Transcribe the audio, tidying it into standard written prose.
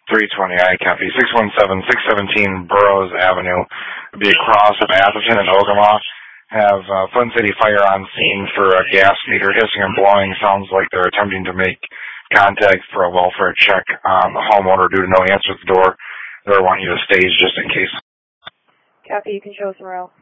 320, I copy. 617 Burroughs Avenue. It'd be across from Atherton and Ogama. Have Flint City Fire on scene for a gas meter hissing and blowing. Sounds like they're attempting to make contact for a welfare check on the homeowner due to no answer at the door. They want you to stage just in case. Copy, you can show us morale.